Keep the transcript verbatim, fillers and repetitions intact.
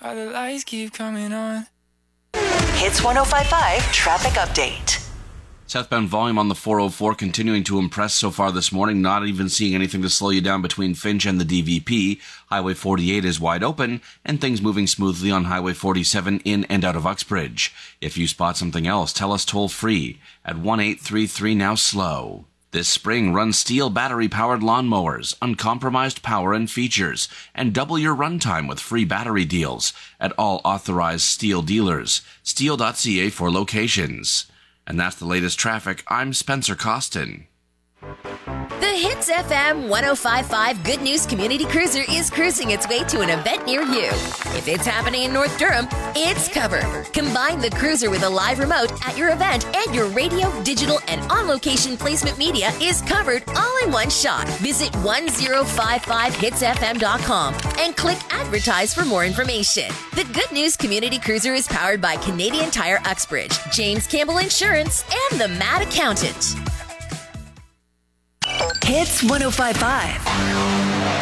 Why the lights keep coming on. Hits one oh five point five traffic update. Southbound volume on the four oh four continuing to impress so far this morning, not even seeing anything to slow you down between Finch and the D V P. Highway forty-eight is wide open, and things moving smoothly on Highway forty-seven in and out of Uxbridge. If you spot something else, tell us toll-free at one eight three three now slow. This spring, run STIHL battery-powered lawnmowers, uncompromised power and features, and double your runtime with free battery deals at all authorized STIHL dealers. STIHL dot C A for locations. And that's the latest traffic. I'm Spencer Costin. The Hits F M one oh five point five Good News Community Cruiser is cruising its way to an event near you. If it's happening in North Durham, it's covered. Combine the cruiser with a live remote at your event, and your radio, digital, and on-location placement media is covered all in one shot. Visit one oh five five hits f m dot com and click Advertise for more information. The Good News Community Cruiser is powered by Canadian Tire Uxbridge, James Campbell Insurance, and the Mad Accountant. Hits one oh five point five.